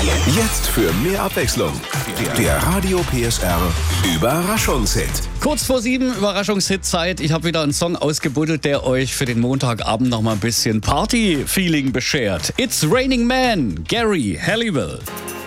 Jetzt für mehr Abwechslung. Der Radio PSR Überraschungshit. Kurz vor 7 Überraschungshit-Zeit. Ich habe wieder einen Song ausgebuddelt, der euch für den Montagabend noch mal ein bisschen Party-Feeling beschert. It's Raining Man, Gary Halliwell.